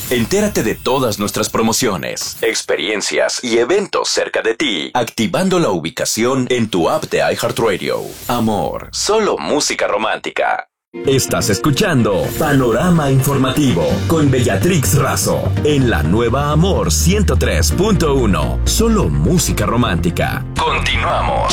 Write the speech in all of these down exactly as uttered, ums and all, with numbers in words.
Entérate de todas nuestras promociones, experiencias y eventos cerca de ti, activando la ubicación en tu app de iHeartRadio. Amor, solo música romántica. Estás escuchando Panorama Informativo con Bellatrix Razo en la nueva Amor ciento tres punto uno. Solo música romántica. Continuamos.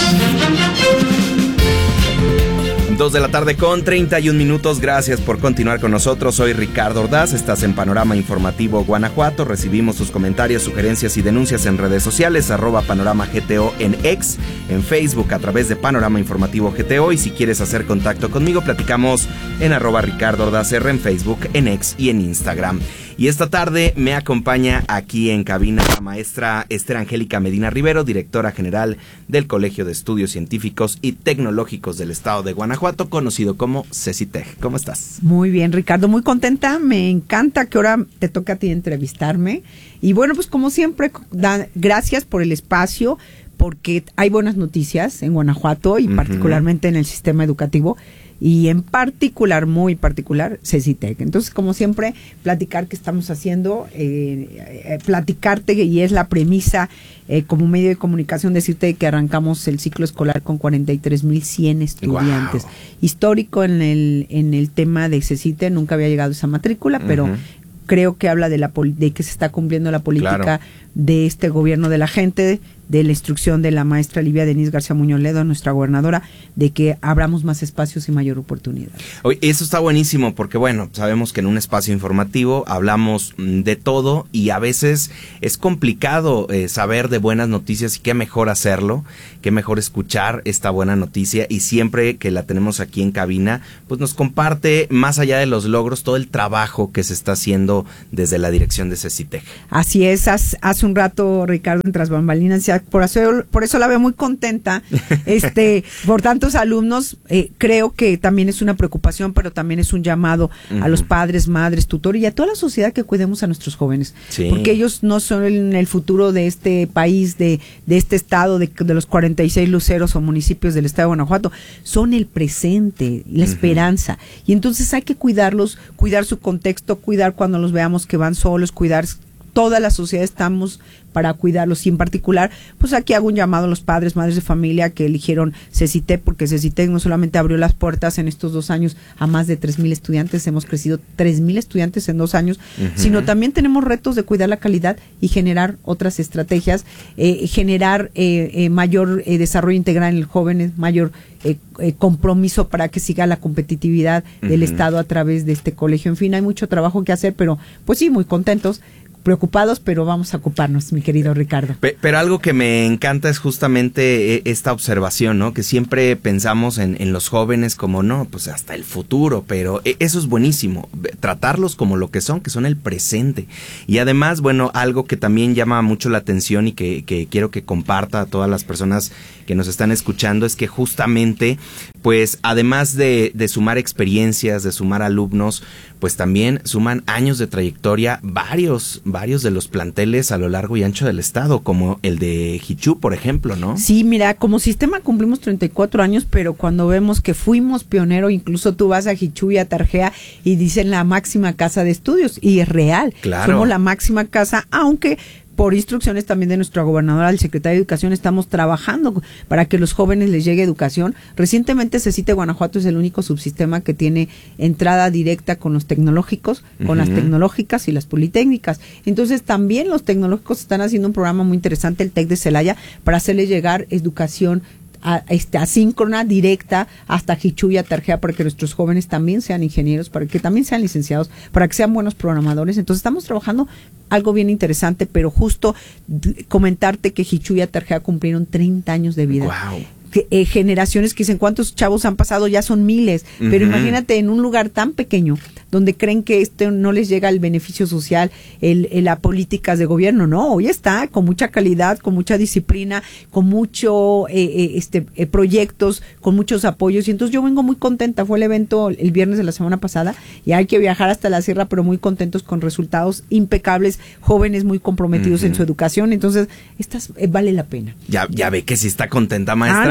Dos de la tarde con treinta y un minutos. Gracias por continuar con nosotros. Soy Ricardo Ordaz. Estás en Panorama Informativo Guanajuato. Recibimos sus comentarios, sugerencias y denuncias en redes sociales. Arroba Panorama G T O en X, en Facebook a través de Panorama Informativo G T O. Y si quieres hacer contacto conmigo, platicamos en arroba Ricardo Ordaz R en Facebook, en X y en Instagram. Y esta tarde me acompaña aquí en cabina la maestra Esther Angélica Medina Rivero, directora general del Colegio de Estudios Científicos y Tecnológicos del Estado de Guanajuato, conocido como CECITEG. ¿Cómo estás? Muy bien, Ricardo, muy contenta. Me encanta que ahora te toca a ti entrevistarme. Y bueno, pues como siempre, da, gracias por el espacio, porque hay buenas noticias en Guanajuato y uh-huh. particularmente en el sistema educativo. Y en particular, muy particular, CECITEG. Entonces, como siempre, platicar qué estamos haciendo, eh, eh, platicarte, y es la premisa eh, como medio de comunicación, decirte que arrancamos el ciclo escolar con cuarenta y tres mil cien estudiantes. Wow. Histórico en el en el tema de CECITEG, nunca había llegado esa matrícula, uh-huh. pero creo que habla de la de que se está cumpliendo la política claro. de este gobierno de la gente, de la instrucción de la maestra Livia Denise García Muñoz Ledo, nuestra gobernadora, de que abramos más espacios y mayor oportunidad. Oye, eso está buenísimo porque, bueno, sabemos que en un espacio informativo hablamos de todo y a veces es complicado eh, saber de buenas noticias, y qué mejor hacerlo, qué mejor escuchar esta buena noticia, y siempre que la tenemos aquí en cabina, pues nos comparte, más allá de los logros, todo el trabajo que se está haciendo desde la dirección de CECITEG. Así es, hace, hace un rato, Ricardo, en Tras Bambalinas, ya Por eso, por eso la veo muy contenta, este, por tantos alumnos. Eh, creo que también es una preocupación, pero también es un llamado uh-huh. a los padres, madres, tutores y a toda la sociedad que cuidemos a nuestros jóvenes, sí. porque ellos no son el, el futuro de este país, de, de este estado, de, de los cuarenta y seis luceros o municipios del estado de Guanajuato, son el presente, la uh-huh. esperanza, y entonces hay que cuidarlos, cuidar su contexto, cuidar cuando los veamos que van solos, cuidar. Toda la sociedad estamos para cuidarlos, y en particular, pues aquí hago un llamado a los padres, madres de familia que eligieron CECITEG, porque CECITEG no solamente abrió las puertas en estos dos años a más de tres mil estudiantes, hemos crecido tres mil estudiantes en dos años, uh-huh. sino también tenemos retos de cuidar la calidad y generar otras estrategias, eh, generar eh, eh, mayor eh, desarrollo integral en el joven, mayor eh, eh, compromiso para que siga la competitividad uh-huh. del Estado a través de este colegio. En fin, hay mucho trabajo que hacer, pero pues sí, muy contentos, preocupados, pero vamos a ocuparnos, mi querido Ricardo. Pe- pero algo que me encanta es justamente esta observación, ¿no? Que siempre pensamos en, en los jóvenes como, no, pues hasta el futuro, pero eso es buenísimo, tratarlos como lo que son, que son el presente. Y además, bueno, algo que también llama mucho la atención y que, que quiero que comparta a todas las personas que nos están escuchando, es que justamente, pues, además de, de sumar experiencias, de sumar alumnos, pues también suman años de trayectoria, varios, varios de los planteles a lo largo y ancho del estado, como el de Jichú, por ejemplo, ¿no? Sí, mira, como sistema cumplimos treinta y cuatro años, pero cuando vemos que fuimos pionero, incluso tú vas a Jichú y a Tarjea y dicen la máxima casa de estudios, y es real, claro. Somos la máxima casa, aunque por instrucciones también de nuestra gobernadora, el secretario de Educación, estamos trabajando para que los jóvenes les llegue educación. Recientemente CECITEG Guanajuato es el único subsistema que tiene entrada directa con los tecnológicos, con uh-huh. las tecnológicas y las politécnicas. Entonces también los tecnológicos están haciendo un programa muy interesante, el TEC de Celaya, para hacerles llegar educación A, este, asíncrona, directa, hasta Jichú y a Tarjea, para que nuestros jóvenes también sean ingenieros, para que también sean licenciados, para que sean buenos programadores. Entonces estamos trabajando algo bien interesante, pero justo d- comentarte que Jichú y a Tarjea cumplieron treinta años de vida. Wow. Que, eh, generaciones que dicen cuántos chavos han pasado, ya son miles, uh-huh. pero imagínate en un lugar tan pequeño donde creen que esto no les llega el beneficio social, el, el las políticas de gobierno. No, hoy está con mucha calidad, con mucha disciplina, con mucho eh, eh, este eh, proyectos, con muchos apoyos, y entonces yo vengo muy contenta. Fue el evento el viernes de la semana pasada y hay que viajar hasta la sierra, pero muy contentos con resultados impecables, jóvenes muy comprometidos uh-huh. en su educación. Entonces estas eh, vale la pena. Ya ya ve que sí está contenta, maestra. Ah,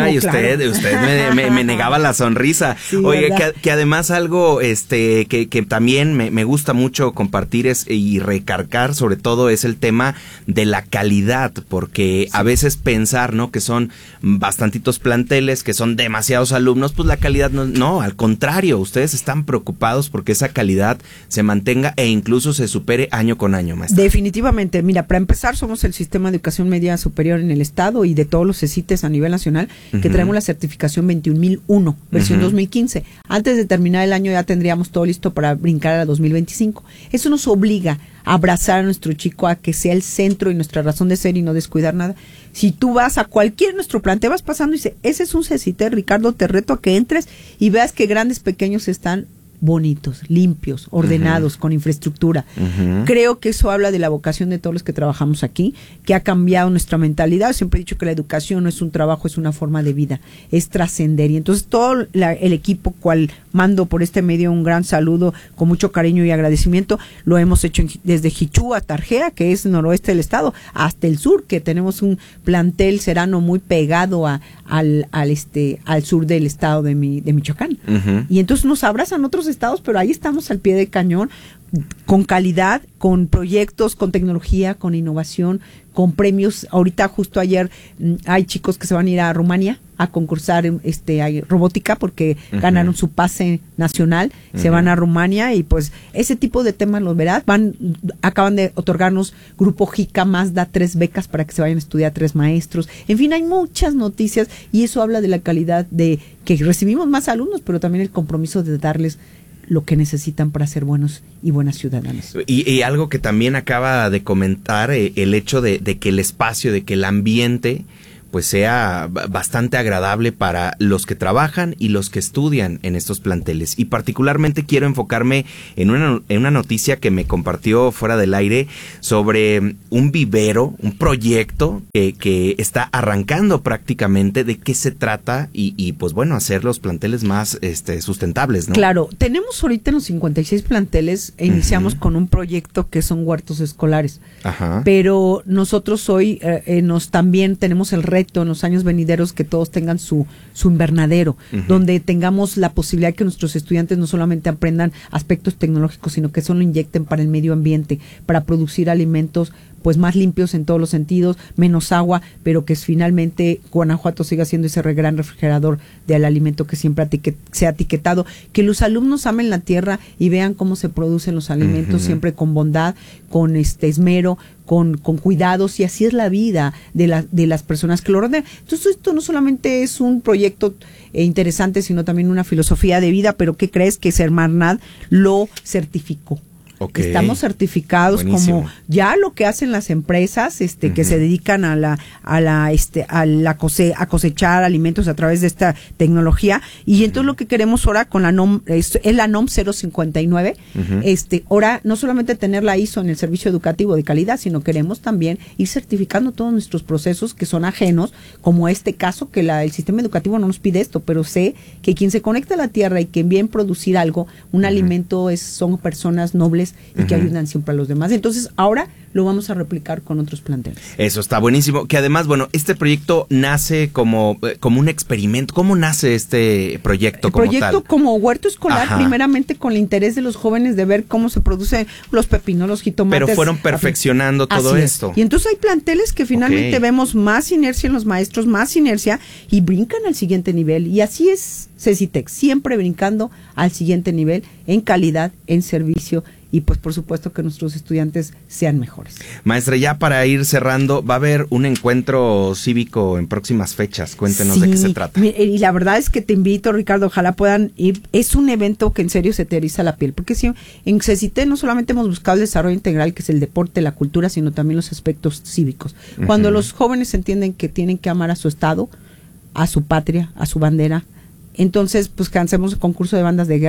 Ay, usted, claro. usted me, me, me negaba la sonrisa. Sí, Oye, que, que además algo este que, que también me, me gusta mucho compartir es y recargar sobre todo es el tema de la calidad, porque sí. a veces pensar, ¿no? Que son bastantitos planteles, que son demasiados alumnos, pues la calidad no, no, al contrario, ustedes están preocupados porque esa calidad se mantenga e incluso se supere año con año, maestra. Definitivamente, mira, para empezar somos el sistema de educación media superior en el estado y de todos los CECITES a nivel nacional que uh-huh. traemos la certificación veintiún mil uno, versión uh-huh. dos mil quince. Antes de terminar el año ya tendríamos todo listo para brincar a la dos mil veinticinco. Eso nos obliga a abrazar a nuestro chico, a que sea el centro y nuestra razón de ser y no descuidar nada. Si tú vas a cualquier nuestro plan, te vas pasando y dice, ese es un CECITE, Ricardo, te reto a que entres y veas que grandes, pequeños están bonitos, limpios, ordenados, uh-huh. con infraestructura. Uh-huh. Creo que eso habla de la vocación de todos los que trabajamos aquí, que ha cambiado nuestra mentalidad. Siempre he dicho que la educación no es un trabajo, es una forma de vida, es trascender. Y entonces todo la, el equipo, cual mando por este medio un gran saludo, con mucho cariño y agradecimiento, lo hemos hecho en, desde Jichú a Tarjea, que es noroeste del estado, hasta el sur, que tenemos un plantel serano muy pegado a, al, al, este, al sur del estado de, mi, de Michoacán. Uh-huh. Y entonces nos abrazan otros estados, pero ahí estamos al pie del cañón, con calidad, con proyectos, con tecnología, con innovación, con premios. Ahorita justo ayer hay chicos que se van a ir a Rumania a concursar en este hay robótica porque uh-huh. ganaron su pase nacional, uh-huh. se van a Rumania y pues ese tipo de temas los verás. Van, acaban de otorgarnos Grupo Jica Mazda tres becas para que se vayan a estudiar tres maestros. En fin, hay muchas noticias y eso habla de la calidad de que recibimos más alumnos, pero también el compromiso de darles lo que necesitan para ser buenos y buenas ciudadanos. Y, y algo que también acaba de comentar, eh, el hecho de, de que el espacio, de que el ambiente pues sea bastante agradable para los que trabajan y los que estudian en estos planteles. Y particularmente quiero enfocarme en una, en una noticia que me compartió fuera del aire sobre un vivero, un proyecto que, que está arrancando prácticamente. ¿De qué se trata? Y, y pues bueno, hacer los planteles más este, sustentables, ¿no? Claro, tenemos ahorita en los cincuenta y seis planteles e iniciamos uh-huh. con un proyecto que son huertos escolares. Ajá. Pero nosotros hoy eh, eh, nos también tenemos el reto en los años venideros que todos tengan su, su invernadero, uh-huh. donde tengamos la posibilidad que nuestros estudiantes no solamente aprendan aspectos tecnológicos, sino que eso lo inyecten para el medio ambiente, para producir alimentos pues más limpios en todos los sentidos, menos agua, pero que finalmente Guanajuato siga siendo ese gran refrigerador del alimento que siempre atique, se ha etiquetado, que los alumnos amen la tierra y vean cómo se producen los alimentos, uh-huh. siempre con bondad, con este esmero, con, con cuidados, y así es la vida de, la, de las personas que lo rodean. Entonces esto no solamente es un proyecto eh, interesante, sino también una filosofía de vida, pero ¿qué crees? Que Semarnat lo certificó. Okay. Estamos certificados. Buenísimo. Como ya lo que hacen las empresas este uh-huh. que se dedican a la a la este a la cose, a cosechar alimentos a través de esta tecnología, y uh-huh. entonces lo que queremos ahora con la NOM es, es la NOM cero cincuenta y nueve. Uh-huh. Este, ahora no solamente tener la I S O en el servicio educativo de calidad, sino queremos también ir certificando todos nuestros procesos que son ajenos, como este caso que la, el sistema educativo no nos pide esto, pero sé que quien se conecta a la tierra y que bien producir algo, un uh-huh. alimento es son personas nobles y que uh-huh. ayudan siempre a los demás. Entonces, ahora lo vamos a replicar con otros planteles. Eso está buenísimo. Que además, bueno, este proyecto nace como, como un experimento. ¿Cómo nace este proyecto el como proyecto tal? Como huerto escolar, Ajá. primeramente con el interés de los jóvenes de ver cómo se producen los pepinos, los jitomates. Pero fueron perfeccionando así todo es. esto. Y entonces hay planteles que finalmente okay. vemos más inercia en los maestros, más inercia, y brincan al siguiente nivel. Y así es CECITEC, siempre brincando al siguiente nivel en calidad, en servicio, y pues por supuesto que nuestros estudiantes sean mejores. Maestra, ya para ir cerrando, va a haber un encuentro cívico en próximas fechas. Cuéntenos sí, de qué se trata. Y la verdad es que te invito, Ricardo, ojalá puedan ir. Es un evento que en serio se te eriza la piel, porque si en CECITEC no solamente hemos buscado el desarrollo integral, que es el deporte, la cultura, sino también los aspectos cívicos. Cuando uh-huh. los jóvenes entienden que tienen que amar a su estado, a su patria, a su bandera, entonces pues que hacemos el concurso de bandas de guerra,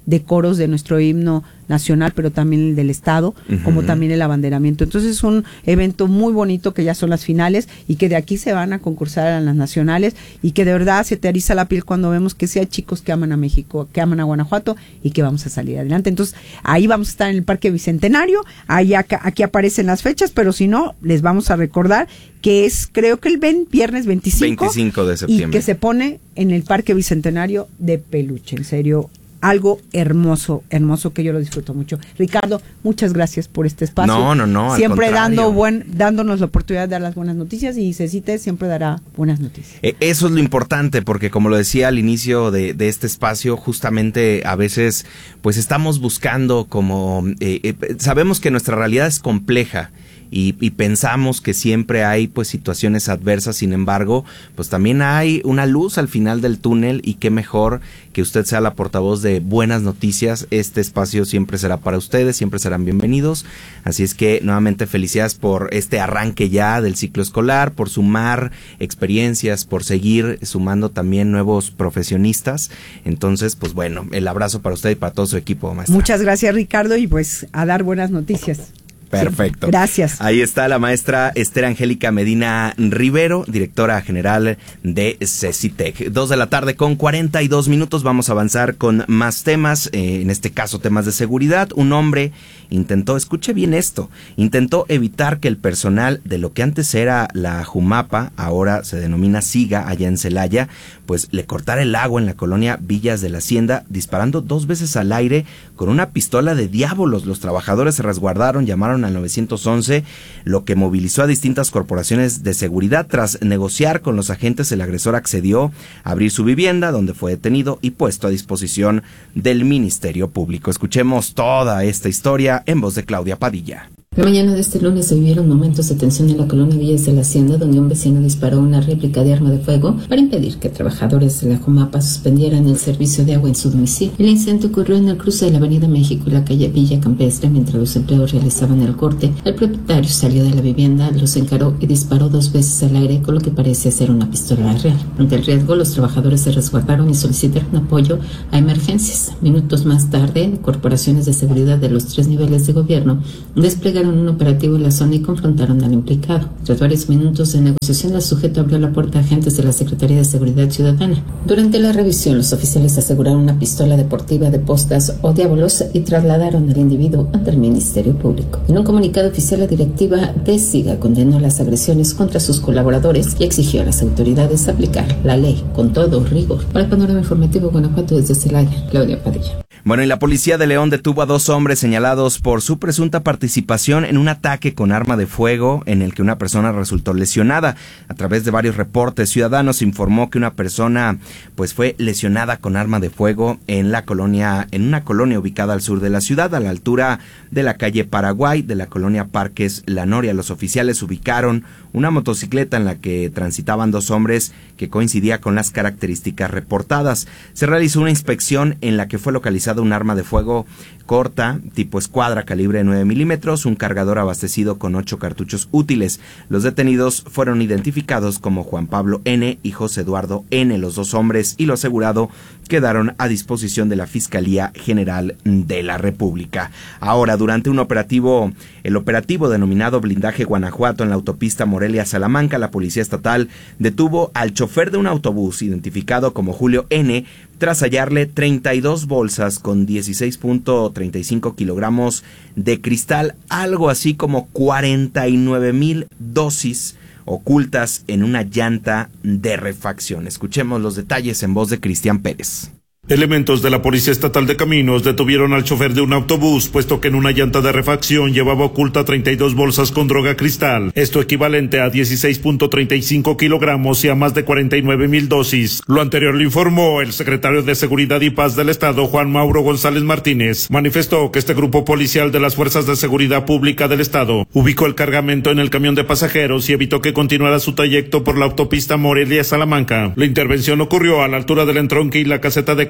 de coros de nuestro himno nacional, pero también el del estado, uh-huh. como también el abanderamiento. Entonces es un evento muy bonito que ya son las finales y que de aquí se van a concursar a las nacionales y que de verdad se te eriza la piel cuando vemos que sí hay chicos que aman a México, que aman a Guanajuato y que vamos a salir adelante. Entonces ahí vamos a estar en el Parque Bicentenario, ahí acá, aquí aparecen las fechas, pero si no, les vamos a recordar que es creo que el viernes veinticinco, veinticinco de septiembre. Y que se pone en el Parque Bicentenario de peluche, en serio. Algo hermoso, hermoso que yo lo disfruto mucho. Ricardo, muchas gracias por este espacio. No, no, no. Siempre dando buen, dándonos la oportunidad de dar las buenas noticias y Cecite siempre dará buenas noticias. Eh, eso es lo importante, porque como lo decía al inicio de, de este espacio, justamente a veces pues estamos buscando como, eh, eh, sabemos que nuestra realidad es compleja. Y, y pensamos que siempre hay pues situaciones adversas, sin embargo, pues también hay una luz al final del túnel y qué mejor que usted sea la portavoz de buenas noticias. Este espacio siempre será para ustedes, siempre serán bienvenidos, así es que nuevamente felicidades por este arranque ya del ciclo escolar, por sumar experiencias, por seguir sumando también nuevos profesionistas. Entonces, pues bueno, el abrazo para usted y para todo su equipo, maestra. Muchas gracias, Ricardo, y pues a dar buenas noticias. Perfecto. Sí, gracias. Ahí está la maestra Esther Angélica Medina Rivero, directora general de Cecitec. Dos de la tarde con cuarenta y dos minutos. Vamos a avanzar con más temas, eh, en este caso temas de seguridad. Un hombre intentó, escuche bien esto, intentó evitar que el personal de lo que antes era la Jumapa, ahora se denomina SIGA, allá en Celaya, pues le cortara el agua en la colonia Villas de la Hacienda, disparando dos veces al aire con una pistola de diábolos. Los trabajadores se resguardaron, llamaron al nueve once, lo que movilizó a distintas corporaciones de seguridad. Tras negociar con los agentes, el agresor accedió a abrir su vivienda, donde fue detenido y puesto a disposición del Ministerio Público. Escuchemos toda esta historia en voz de Claudia Padilla. La mañana de este lunes se vivieron momentos de tensión en la colonia Villas de la Hacienda, donde un vecino disparó una réplica de arma de fuego para impedir que trabajadores de la Jumapa suspendieran el servicio de agua en su domicilio. El incidente ocurrió en el cruce de la avenida México y la calle Villa Campestre. Mientras los empleados realizaban el corte, el propietario salió de la vivienda, los encaró y disparó dos veces al aire con lo que parece ser una pistola real. Ante el riesgo, los trabajadores se resguardaron y solicitaron apoyo a emergencias. Minutos más tarde, corporaciones de seguridad de los tres niveles de gobierno desplegaron un operativo en la zona y confrontaron al implicado. Tras varios minutos de negociación, el sujeto abrió la puerta a agentes de la Secretaría de Seguridad Ciudadana. Durante la revisión, los oficiales aseguraron una pistola deportiva de postas o diábolos y trasladaron al individuo ante el Ministerio Público. En un comunicado oficial, la directiva de SIGA condenó las agresiones contra sus colaboradores y exigió a las autoridades aplicar la ley con todo rigor. Para el Panorama Informativo Guanajuato, desde Celaya, Claudia Padilla. Bueno, y la policía de León detuvo a dos hombres señalados por su presunta participación en un ataque con arma de fuego en el que una persona resultó lesionada. A través de varios reportes ciudadanos se informó que una persona pues fue lesionada con arma de fuego en la colonia, en una colonia ubicada al sur de la ciudad, a la altura de la calle Paraguay, de la colonia Parques La Noria. Los oficiales ubicaron una motocicleta en la que transitaban dos hombres que coincidía con las características reportadas. Se realizó una inspección en la que fue localizado un arma de fuego corta, tipo escuadra, calibre nueve milímetros, un cargador abastecido con ocho cartuchos útiles. Los detenidos fueron identificados como Juan Pablo N. y José Eduardo N. Los dos hombres y lo asegurado quedaron a disposición de la Fiscalía General de la República. Ahora, durante un operativo, el operativo denominado Blindaje Guanajuato en la autopista Morelia-Salamanca, la Policía Estatal detuvo al chofer de un autobús identificado como Julio N., tras hallarle treinta y dos bolsas con dieciséis punto treinta y cinco kilogramos de cristal, algo así como cuarenta y nueve mil dosis ocultas en una llanta de refacción. Escuchemos los detalles en voz de Cristian Pérez. Elementos de la Policía Estatal de Caminos detuvieron al chofer de un autobús, puesto que en una llanta de refacción llevaba oculta treinta y dos bolsas con droga cristal, esto equivalente a dieciséis punto treinta y cinco kilogramos y a más de cuarenta y nueve mil dosis. Lo anterior lo informó el secretario de Seguridad y Paz del Estado, Juan Mauro González Martínez. Manifestó que este grupo policial de las Fuerzas de Seguridad Pública del Estado ubicó el cargamento en el camión de pasajeros y evitó que continuara su trayecto por la autopista Morelia-Salamanca. La intervención ocurrió a la altura del entronque y la caseta de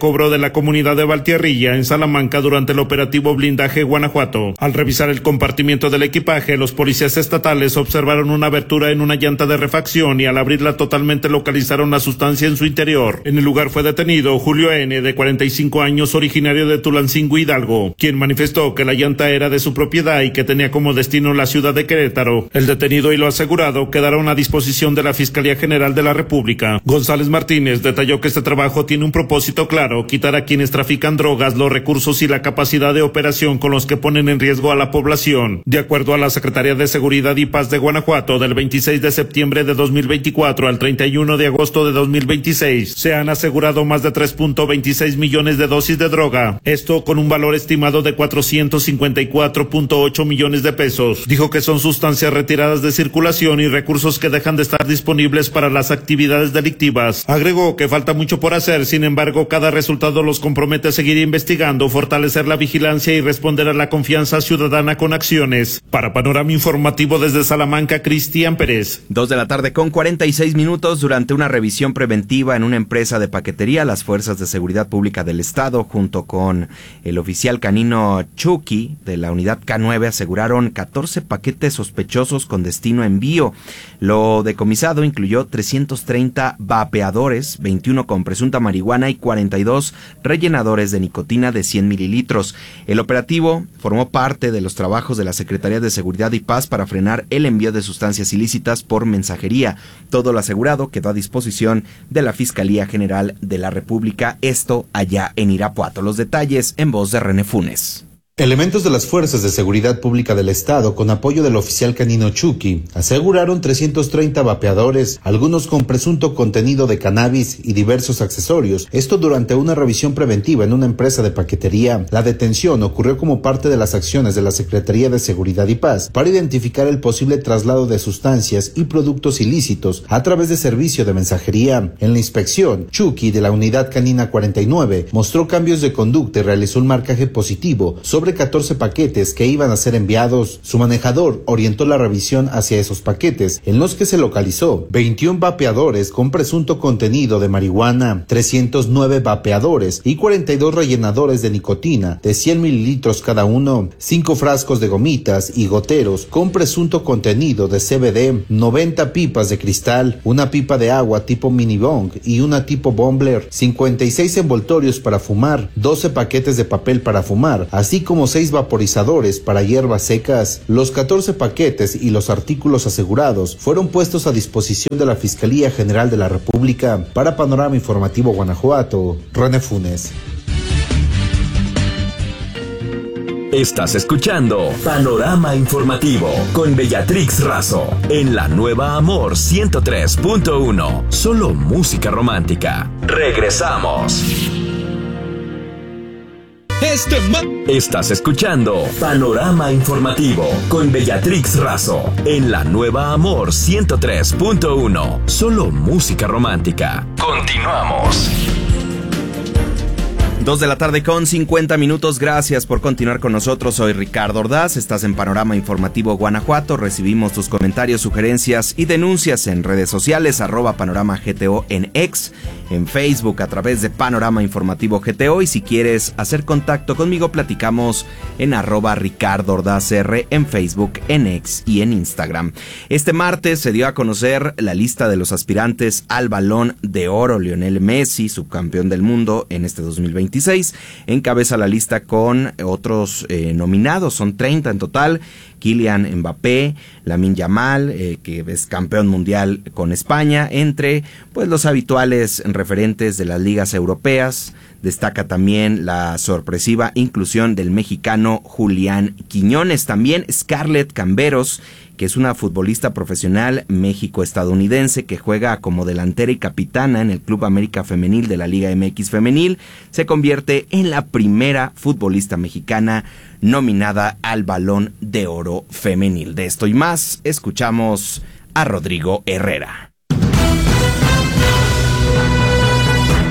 cobro de la comunidad de Valtierrilla, en Salamanca, durante el operativo Blindaje Guanajuato. Al revisar el compartimiento del equipaje, los policías estatales observaron una abertura en una llanta de refacción y al abrirla totalmente localizaron la sustancia en su interior. En el lugar fue detenido Julio N., de cuarenta y cinco años, originario de Tulancingo, Hidalgo, quien manifestó que la llanta era de su propiedad y que tenía como destino la ciudad de Querétaro. El detenido y lo asegurado quedaron a disposición de la Fiscalía General de la República. González Martínez detalló que este trabajo tiene un propósito claro: quitar a quienes trafican drogas los recursos y la capacidad de operación con los que ponen en riesgo a la población. De acuerdo a la Secretaría de Seguridad y Paz de Guanajuato, del veintiséis de septiembre de dos mil veinticuatro al treinta y uno de agosto de dos mil veintiséis, se han asegurado más de tres punto veintiséis millones de dosis de droga, esto con un valor estimado de cuatrocientos cincuenta y cuatro punto ocho millones de pesos. Dijo que son sustancias retiradas de circulación y recursos que dejan de estar disponibles para las actividades delictivas. Agregó que falta mucho por hacer, sin embargo, cada resultado los compromete a seguir investigando, fortalecer la vigilancia y responder a la confianza ciudadana con acciones. Para Panorama Informativo desde Salamanca, Cristian Pérez. Dos de la tarde con cuarenta y seis minutos. Durante una revisión preventiva en una empresa de paquetería, las fuerzas de seguridad pública del estado, junto con el oficial canino Chucky de la unidad K nueve, aseguraron catorce paquetes sospechosos con destino a envío. Lo decomisado incluyó trescientos treinta vapeadores, veintiuno con presunta marihuana y cuarenta y dos rellenadores de nicotina de cien mililitros. El operativo formó parte de los trabajos de la Secretaría de Seguridad y Paz para frenar el envío de sustancias ilícitas por mensajería. Todo lo asegurado quedó a disposición de la Fiscalía General de la República, esto allá en Irapuato. Los detalles en voz de René Funes. Elementos de las Fuerzas de Seguridad Pública del Estado, con apoyo del oficial canino Chucky, aseguraron trescientos treinta vapeadores, algunos con presunto contenido de cannabis y diversos accesorios, esto durante una revisión preventiva en una empresa de paquetería. La detención ocurrió como parte de las acciones de la Secretaría de Seguridad y Paz para identificar el posible traslado de sustancias y productos ilícitos a través de servicio de mensajería. En la inspección, Chucky, de la unidad canina cuarenta y nueve, mostró cambios de conducta y realizó un marcaje positivo sobre catorce paquetes que iban a ser enviados. Su manejador orientó la revisión hacia esos paquetes, en los que se localizó veintiún vapeadores con presunto contenido de marihuana, trescientos nueve vapeadores y cuarenta y dos rellenadores de nicotina de cien mililitros cada uno, cinco frascos de gomitas y goteros con presunto contenido de C B D, noventa pipas de cristal, una pipa de agua tipo mini bong y una tipo Bombler, cincuenta y seis envoltorios para fumar, doce paquetes de papel para fumar, así como seis vaporizadores para hierbas secas. Los catorce paquetes y los artículos asegurados fueron puestos a disposición de la Fiscalía General de la República. Para Panorama Informativo Guanajuato, René Funes. Estás escuchando Panorama Informativo con Bellatrix Razo en la nueva Amor ciento tres punto uno. Solo música romántica. Regresamos. Este ma- Estás escuchando Panorama Informativo con Bellatrix Razo en la nueva Amor ciento tres punto uno. Solo música romántica. Continuamos. Dos de la tarde con cincuenta minutos. Gracias por continuar con nosotros. Soy Ricardo Ordaz. Estás en Panorama Informativo Guanajuato. Recibimos tus comentarios, sugerencias y denuncias en redes sociales, arroba Panorama G T O en X, en Facebook a través de Panorama Informativo G T O. Y si quieres hacer contacto conmigo, platicamos en arroba Ricardo Ordaz R en Facebook, en X y en Instagram. Este martes se dio a conocer la lista de los aspirantes al Balón de Oro. Lionel Messi, subcampeón del mundo en este dos mil veintiséis, encabeza la lista con otros eh, nominados, son treinta en total. Kylian Mbappé, Lamine Yamal, eh, que es campeón mundial con España, entre pues los habituales referentes de las ligas europeas. Destaca también la sorpresiva inclusión del mexicano Julián Quiñones, también Scarlett Camberos, que es una futbolista profesional México-estadounidense que juega como delantera y capitana en el Club América Femenil de la Liga M X Femenil, se convierte en la primera futbolista mexicana nominada al Balón de Oro Femenil. De esto y más, escuchamos a Rodrigo Herrera.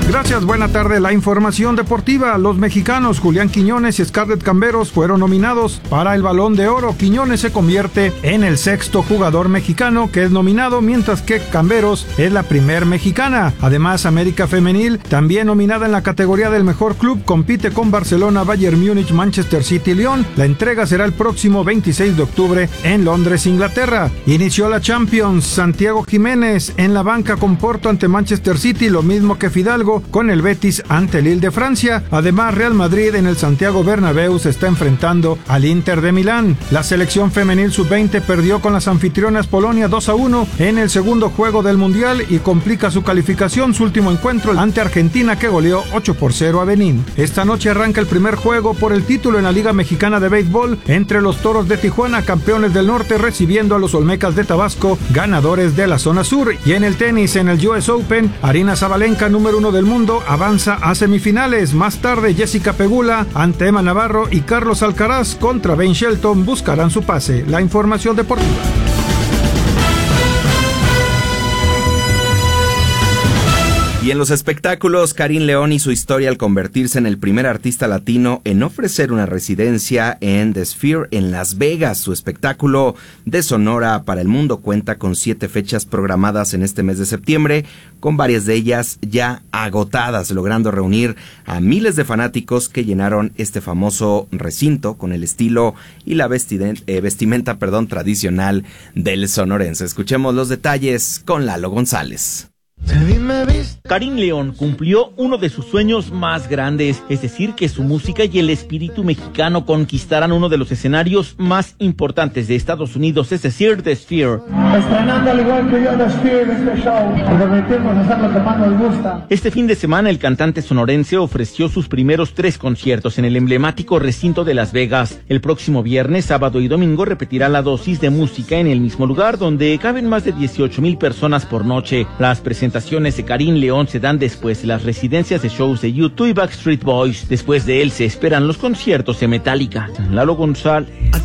Gracias, buena tarde. La información deportiva. Los mexicanos Julián Quiñones y Scarlett Camberos fueron nominados para el Balón de Oro. Quiñones se convierte en el sexto jugador mexicano que es nominado, mientras que Camberos es la primer mexicana. Además, América Femenil, también nominada en la categoría del mejor club, compite con Barcelona, Bayern Múnich, Manchester City y Lyon. La entrega será el próximo veintiséis de octubre en Londres, Inglaterra. Inició la Champions. Santiago Jiménez en la banca con Porto ante Manchester City, lo mismo que Fidalgo con el Betis ante Lille de Francia. Además, Real Madrid en el Santiago Bernabéu se está enfrentando al Inter de Milán. La selección femenil sub veinte perdió con las anfitrionas Polonia dos a uno en el segundo juego del Mundial y complica su calificación. Su último encuentro ante Argentina, que goleó ocho por cero a Benín. Esta noche arranca el primer juego por el título en la Liga Mexicana de Béisbol entre los Toros de Tijuana, campeones del norte, recibiendo a los Olmecas de Tabasco, ganadores de la zona sur. Y en el tenis, en el U S Open, Aryna Sabalenka, número uno del mundo, avanza a semifinales. Más tarde, Jessica Pegula ante Emma Navarro y Carlos Alcaraz contra Ben Shelton buscarán su pase. La información deportiva. Y en los espectáculos, Karim León y su historia al convertirse en el primer artista latino en ofrecer una residencia en The Sphere en Las Vegas. Su espectáculo de Sonora para el Mundo cuenta con siete fechas programadas en este mes de septiembre, con varias de ellas ya agotadas, logrando reunir a miles de fanáticos que llenaron este famoso recinto con el estilo y la vestiden- eh, vestimenta perdón, tradicional del sonorense. Escuchemos los detalles con Lalo González. Karim León cumplió uno de sus sueños más grandes, es decir, que su música y el espíritu mexicano conquistaran uno de los escenarios más importantes de Estados Unidos, es decir, The Sphere. Estrenando al igual que yo The Sphere, este show, y permitimos hacer lo que más nos gusta. Este fin de semana, el cantante sonorense ofreció sus primeros tres conciertos en el emblemático recinto de Las Vegas. El próximo viernes, sábado y domingo repetirá la dosis de música en el mismo lugar, donde caben más de dieciocho mil personas por noche. Las presentaciones de Karim León se dan después de las residencias de shows de U dos y Backstreet Boys. Después de él se esperan los conciertos de Metallica. Lalo González.